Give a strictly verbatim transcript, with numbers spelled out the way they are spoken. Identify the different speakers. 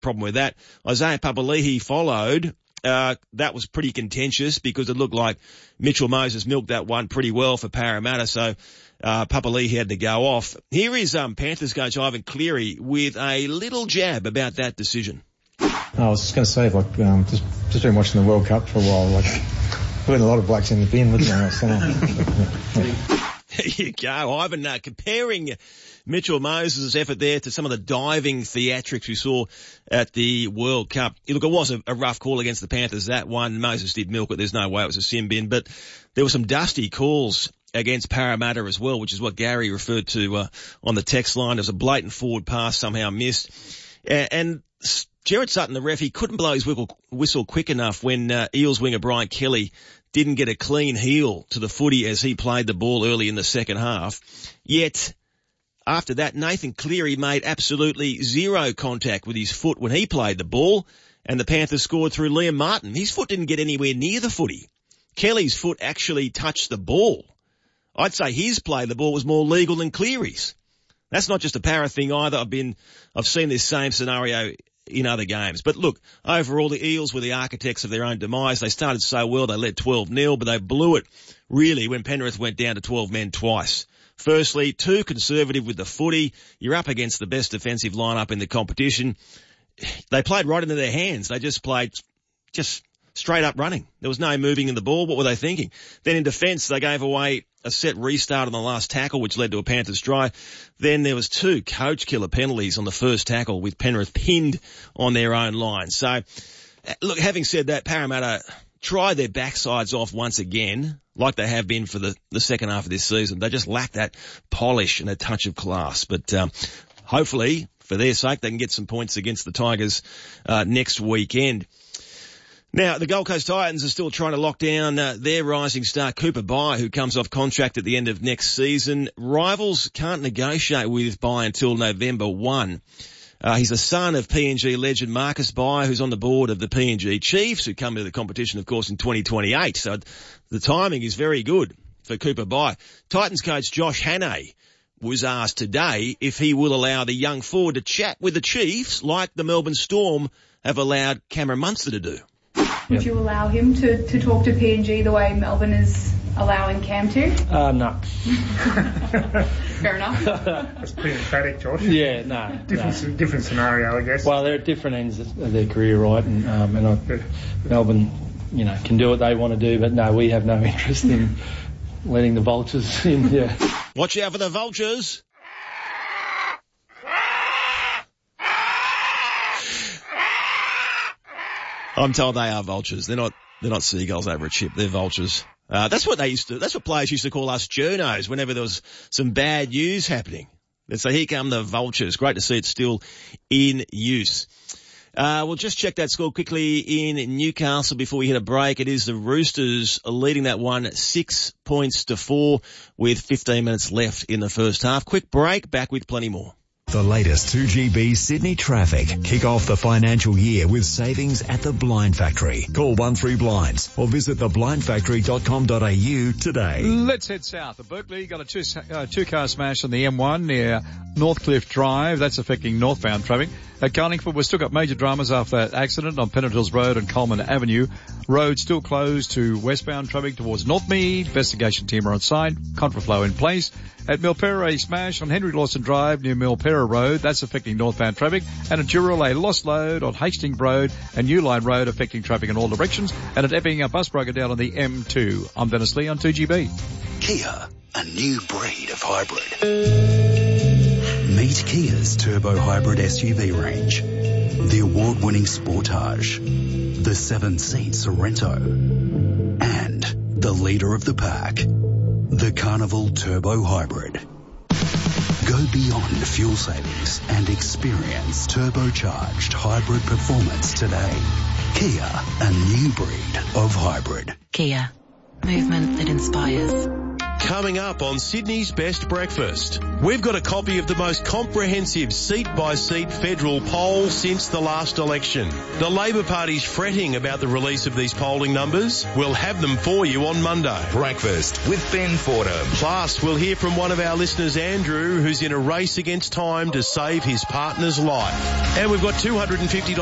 Speaker 1: problem with that. Isaiah Papali'i followed. Uh, that was pretty contentious because it looked like Mitchell Moses milked that one pretty well for Parramatta, so uh, Papali'i had to go off. Here is um, Panthers coach Ivan Cleary with a little jab about that decision.
Speaker 2: I was just going to say, like, um, just, just been watching the World Cup for a while, like, putting a lot of blacks in the bin, wasn't there? So,
Speaker 1: there you go, Ivan, uh, comparing Mitchell Moses' effort there to some of the diving theatrics we saw at the World Cup. Look, it was a, a rough call against the Panthers. That one, Moses did milk it. There's no way it was a sin bin. But there were some dusty calls against Parramatta as well, which is what Gary referred to uh, on the text line. There was a blatant forward pass somehow missed. And, and Gerard Sutton, the ref, he couldn't blow his whistle, whistle quick enough when uh, Eels winger Brian Kelly didn't get a clean heel to the footy as he played the ball early in the second half. Yet, after that, Nathan Cleary made absolutely zero contact with his foot when he played the ball, and the Panthers scored through Liam Martin. His foot didn't get anywhere near the footy. Kelly's foot actually touched the ball. I'd say his play of the ball was more legal than Cleary's. That's not just a Para thing either. I've been, I've seen this same scenario in other games. But look, overall, the Eels were the architects of their own demise. They started so well, they led twelve nil, but they blew it, really, when Penrith went down to twelve men twice. Firstly, too conservative with the footy. You're up against the best defensive lineup in the competition. They played right into their hands. They just played just straight up running. There was no moving in the ball. What were they thinking? Then in defence, they gave away a set restart on the last tackle, which led to a Panthers try. Then there was two coach killer penalties on the first tackle with Penrith pinned on their own line. So, look, having said that, Parramatta tried their backsides off once again, like they have been for the, the second half of this season. They just lack that polish and a touch of class. But um, hopefully, for their sake, they can get some points against the Tigers uh, next weekend. Now, the Gold Coast Titans are still trying to lock down uh, their rising star, Cooper Bye, who comes off contract at the end of next season. Rivals can't negotiate with Bye until November first. Uh, he's the son of P N G legend Marcus Bye, who's on the board of the P N G Chiefs, who come to the competition, of course, in twenty twenty-eight. So the timing is very good for Cooper Bye. Titans coach Josh Hannay was asked today if he will allow the young forward to chat with the Chiefs like the Melbourne Storm have allowed Cameron Munster to do.
Speaker 3: Would you allow him to, to talk to P N G the way Melbourne is allowing Cam to?
Speaker 4: Uh, no.
Speaker 3: Fair enough.
Speaker 5: That's pretty emphatic, Josh.
Speaker 4: Yeah, no.
Speaker 5: Different,
Speaker 4: no.
Speaker 5: different scenario, I guess.
Speaker 4: Well, they're at different ends of their career, right? And, um, and I,
Speaker 5: yeah.
Speaker 4: Melbourne, you know, can do what they want to do, but no, we have no interest in letting the vultures in. Yeah.
Speaker 1: Watch out for the vultures. I'm told they are vultures. They're not, they're not seagulls over a chip. They're vultures. Uh, that's what they used to, that's what players used to call us journos whenever there was some bad news happening. They'd say, here come the vultures. Great to see it's still in use. Uh, we'll just check that score quickly in Newcastle before we hit a break. It is the Roosters leading that one six points to four with fifteen minutes left in the first half. Quick break, back with plenty more.
Speaker 6: The latest two G B Sydney traffic. Kick off the financial year with savings at the Blind Factory. Call one three blinds or visit the blind factory dot com dot a u today.
Speaker 7: Let's head south. At Berkeley, got a two, uh, two-car smash on the M one near Northcliffe Drive. That's affecting northbound traffic. At Carlingford, we've still got major dramas after that accident on Pennant Hills Road and Coleman Avenue. Road still closed to westbound traffic towards Northmead. Investigation team are on site. Contraflow in place. At Milpera, a smash on Henry Lawson Drive near Milpera Road. That's affecting northbound traffic. And at Dural, a lost load on Hastings Road and New Line Road affecting traffic in all directions. And at Epping, a bus broken down on the M two. I'm Dennis Lee on two G B.
Speaker 8: Kia, a new breed of hybrid. Meet Kia's turbo hybrid S U V range. The award-winning Sportage, the seven-seat Sorento, and the leader of the pack, the Carnival Turbo Hybrid. Go beyond fuel savings and experience turbocharged hybrid performance today. Kia, a new breed of hybrid.
Speaker 9: Kia, movement that inspires. Coming up on Sydney's Best Breakfast, we've got a copy of the most comprehensive seat-by-seat federal poll since the last election. The Labor Party's fretting about the release of these polling numbers. We'll have them for you on Monday.
Speaker 10: Breakfast with Ben Fordham.
Speaker 9: Plus, we'll hear from one of our listeners, Andrew, who's in a race against time to save his partner's life. And we've got two hundred fifty dollars